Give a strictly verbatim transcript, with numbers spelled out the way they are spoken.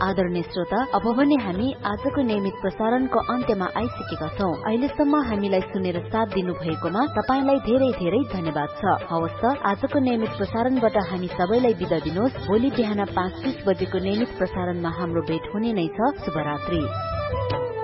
आदरणीय श्रोता, अब भने हामी आजको नियमित प्रसारणको अन्त्यमा आइसकेका छौं। अहिलेसम्म हामीलाई सुनेर साथ दिनु भएकोमा तपाईलाई धेरै धेरै धन्यवाद छ। हवस् त, आजको नियमित प्रसारणबाट हामी सबैलाई बिदा दिनुहोस्। भोलि बिहान पाँच तीस बजेको नियमित प्रसारणमा हाम्रो भेट हुने नै छ। शुभरात्रि।